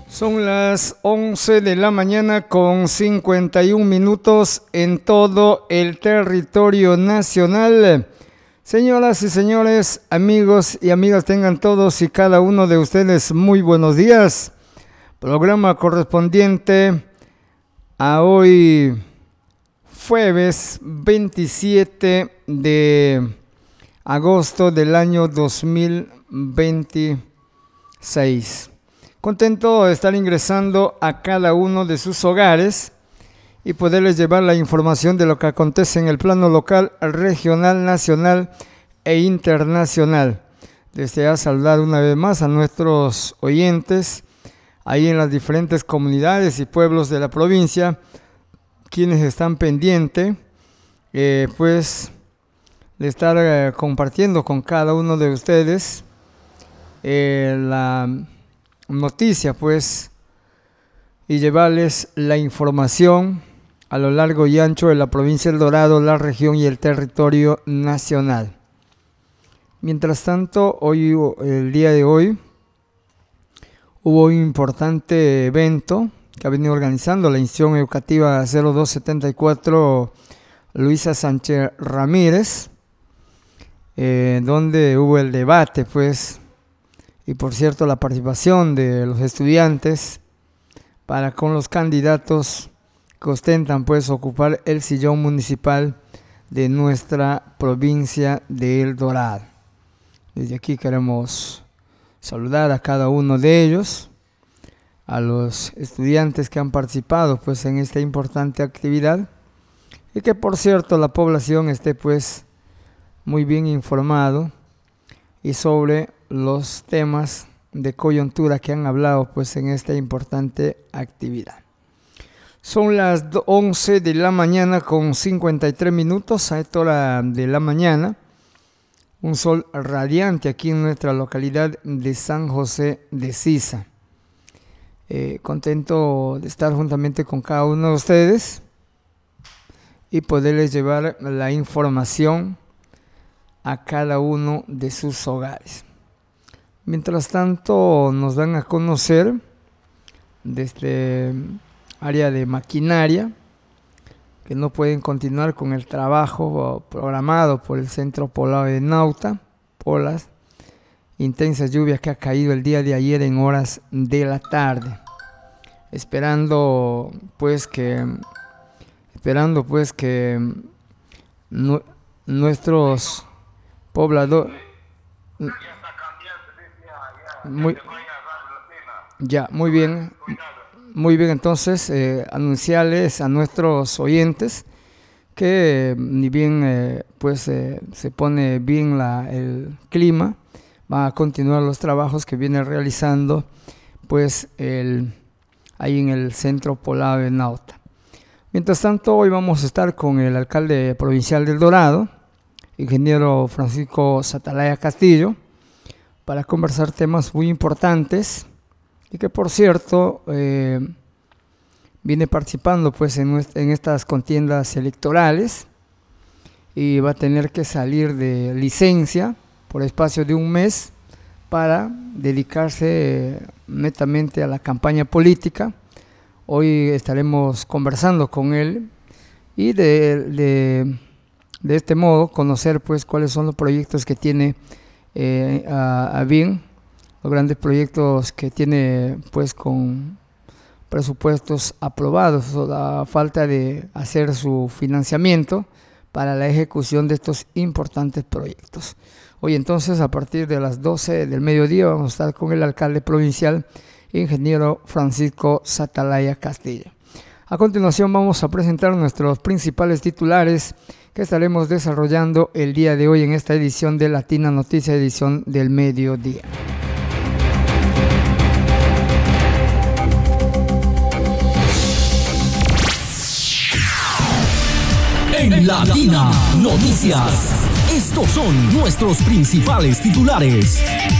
Son las 11 de la mañana con 51 minutos en todo el territorio nacional. Señoras y señores, amigos y amigas, tengan todos y cada uno de ustedes muy buenos días. Programa correspondiente a hoy, jueves 27 de agosto del año 2026. Contento de estar ingresando a cada uno de sus hogares y poderles llevar la información de lo que acontece en el plano local, regional, nacional e internacional. Deseo saludar una vez más a nuestros oyentes ahí en las diferentes comunidades y pueblos de la provincia, quienes están pendientes pues de estar compartiendo con cada uno de ustedes la noticia, pues, y llevarles la información a lo largo y ancho de la provincia del Dorado, la región y el territorio nacional. Mientras tanto, el día de hoy, hubo un importante evento que ha venido organizando la institución educativa 0274 Luisa Sánchez Ramírez, donde hubo el debate, pues, y por cierto la participación de los estudiantes para con los candidatos que ostentan pues ocupar el sillón municipal de nuestra provincia de El Dorado. Desde aquí queremos saludar a cada uno de ellos, a los estudiantes que han participado pues en esta importante actividad, y que por cierto la población esté pues muy bien informado y sobre los temas de coyuntura que han hablado pues en esta importante actividad. Son las 11 de la mañana con 53 minutos a esta hora de la mañana. Un sol radiante aquí en nuestra localidad de San José de Sisa. Contento de estar juntamente con cada uno de ustedes y poderles llevar la información a cada uno de sus hogares. Mientras tanto, nos dan a conocer desde área de maquinaria que no pueden continuar con el trabajo programado por el Centro Poblado de Nauta por las intensas lluvias que ha caído el día de ayer en horas de la tarde. Esperando pues que nuestros pobladores muy bien, entonces anunciarles a nuestros oyentes que ni bien se pone bien el clima, va a continuar los trabajos que viene realizando pues ahí en el Centro Poblado de Nauta. Mientras tanto, hoy vamos a estar con el alcalde provincial del Dorado, ingeniero Francisco Satalaya Castillo, para conversar temas muy importantes y que por cierto viene participando pues en estas contiendas electorales y va a tener que salir de licencia por espacio de un mes para dedicarse netamente a la campaña política. Hoy estaremos conversando con él y de este modo conocer pues cuáles son los proyectos que tiene a bien, los grandes proyectos que tiene pues con presupuestos aprobados, a falta de hacer su financiamiento para la ejecución de estos importantes proyectos. Hoy entonces a partir de las 12 del mediodía vamos a estar con el alcalde provincial, ingeniero Francisco Satalaya Castillo. A continuación vamos a presentar nuestros principales titulares que estaremos desarrollando el día de hoy en esta edición de Latina Noticia, edición del mediodía. En Latina Noticias, estos son nuestros principales titulares.